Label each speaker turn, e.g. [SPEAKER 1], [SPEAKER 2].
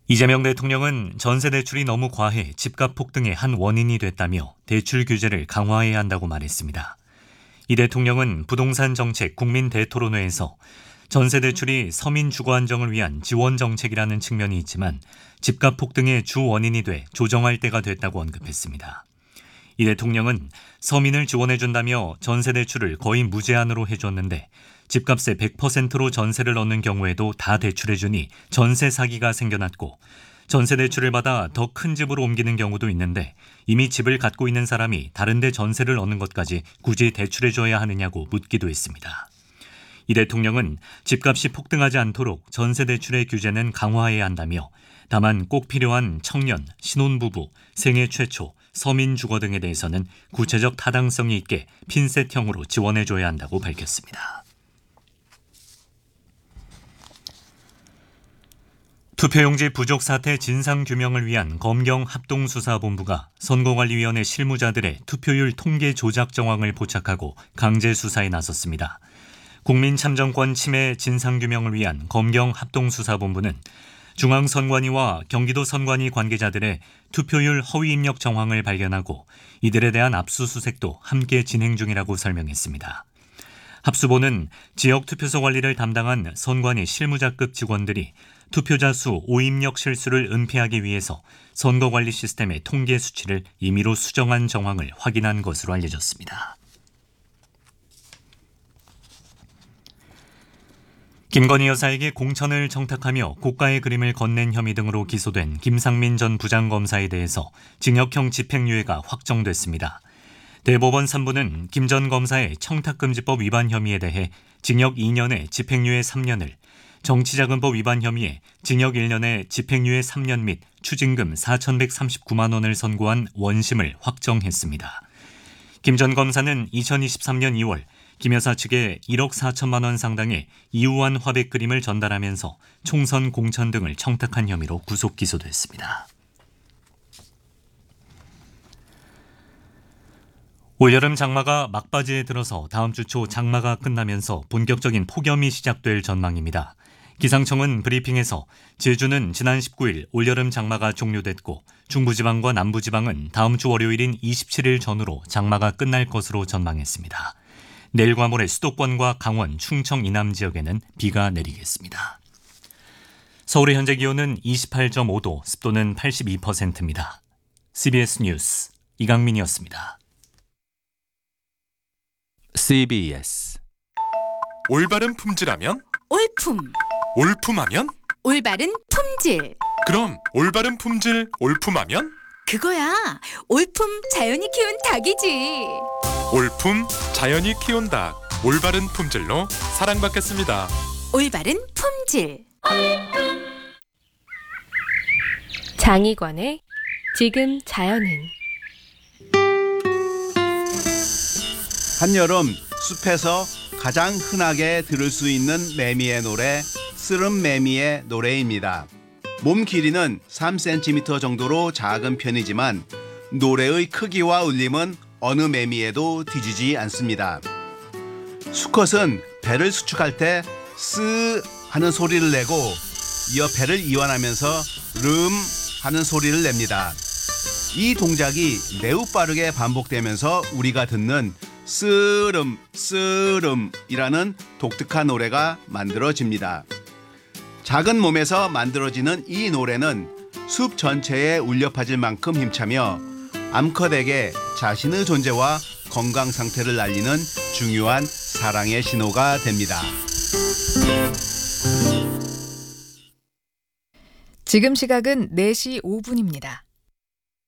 [SPEAKER 1] 이재명 대통령은 전세 대출이 너무 과해 집값 폭등의 한 원인이 됐다며 대출 규제를 강화해야 한다고 말했습니다. 이 대통령은 부동산 정책 국민 대토론회에서 전세 대출이 서민 주거 안정을 위한 지원 정책이라는 측면이 있지만 집값 폭등의 주 원인이 돼 조정할 때가 됐다고 언급했습니다. 이 대통령은 서민을 지원해준다며 전세 대출을 거의 무제한으로 해줬는데 집값의 100%로 전세를 얻는 경우에도 다 대출해주니 전세 사기가 생겨났고 전세 대출을 받아 더 큰 집으로 옮기는 경우도 있는데 이미 집을 갖고 있는 사람이 다른 데 전세를 얻는 것까지 굳이 대출해줘야 하느냐고 묻기도 했습니다. 이 대통령은 집값이 폭등하지 않도록 전세 대출의 규제는 강화해야 한다며 다만 꼭 필요한 청년, 신혼부부, 생애 최초, 서민 주거 등에 대해서는 구체적 타당성이 있게 핀셋형으로 지원해줘야 한다고 밝혔습니다. 투표용지 부족 사태 진상규명을 위한 검경 합동수사본부가 선거관리위원회 실무자들의 투표율 통계 조작 정황을 포착하고 강제 수사에 나섰습니다. 국민참정권 침해 진상규명을 위한 검경 합동수사본부는 중앙선관위와 경기도 선관위 관계자들의 투표율 허위 입력 정황을 발견하고 이들에 대한 압수수색도 함께 진행 중이라고 설명했습니다. 합수본은 지역 투표소 관리를 담당한 선관위 실무자급 직원들이 투표자 수 오입력 실수를 은폐하기 위해서 선거관리 시스템의 통계 수치를 임의로 수정한 정황을 확인한 것으로 알려졌습니다. 김건희 여사에게 공천을 청탁하며 고가의 그림을 건넨 혐의 등으로 기소된 김상민 전 부장검사에 대해서 징역형 집행유예가 확정됐습니다. 대법원 3부는 김 전 검사의 청탁금지법 위반 혐의에 대해 징역 2년에 집행유예 3년을, 정치자금법 위반 혐의에 징역 1년에 집행유예 3년 및 추징금 4,139만 원을 선고한 원심을 확정했습니다. 김 전 검사는 2023년 2월 김 여사 측에 1억 4천만 원 상당의 이우환 화백 그림을 전달하면서 총선 공천 등을 청탁한 혐의로 구속 기소됐습니다. 올여름 장마가 막바지에 들어서 다음 주 초 장마가 끝나면서 본격적인 폭염이 시작될 전망입니다. 기상청은 브리핑에서 제주는 지난 19일 올여름 장마가 종료됐고 중부지방과 남부지방은 다음 주 월요일인 27일 전후로 장마가 끝날 것으로 전망했습니다. 내일과 모레 수도권과 강원, 충청 이남 지역에는 비가 내리겠습니다. 서울의 현재 기온은 28.5도, 습도는 82%입니다. CBS 뉴스 이강민이었습니다.
[SPEAKER 2] CBS
[SPEAKER 3] 올바른 품질하면?
[SPEAKER 4] 올품.
[SPEAKER 3] 올품하면?
[SPEAKER 4] 올바른 품질.
[SPEAKER 3] 그럼 올바른 품질 올품하면?
[SPEAKER 4] 그거야. 올품 자연이 키운 닭이지.
[SPEAKER 3] 올품 자연이 키운 닭. 올바른 품질로 사랑받겠습니다.
[SPEAKER 4] 올바른 품질.
[SPEAKER 5] 장희관의 지금 자연은.
[SPEAKER 6] 한여름 숲에서 가장 흔하게 들을 수 있는 매미의 노래, 쓰름 매미의 노래입니다. 몸 길이는 3cm 정도로 작은 편이지만 노래의 크기와 울림은 어느 매미에도 뒤지지 않습니다. 수컷은 배를 수축할 때 쓰 하는 소리를 내고 이어 배를 이완하면서 름 하는 소리를 냅니다. 이 동작이 매우 빠르게 반복되면서 우리가 듣는 쓰름 쓰름이라는 독특한 노래가 만들어집니다. 작은 몸에서 만들어지는 이 노래는 숲 전체에 울려 퍼질 만큼 힘차며 암컷에게 자신의 존재와 건강 상태를 알리는 중요한 사랑의 신호가 됩니다.
[SPEAKER 7] 지금 시각은 4시 5분입니다.